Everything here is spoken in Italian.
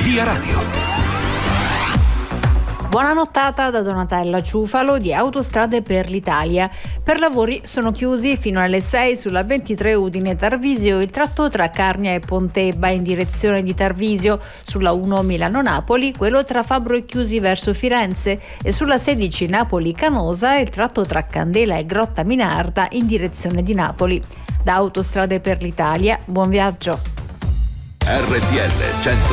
Via Radio. Buona nottata da Donatella Ciufalo di Autostrade per l'Italia. Per lavori sono chiusi fino alle 6 sulla 23 Udine-Tarvisio il tratto tra Carnia e Pontebba in direzione di Tarvisio, sulla 1 Milano-Napoli quello tra Fabbro e Chiusi verso Firenze e sulla 16 Napoli-Canosa il tratto tra Candela e Grotta Minarda in direzione di Napoli. Da Autostrade per l'Italia, buon viaggio. RTL 100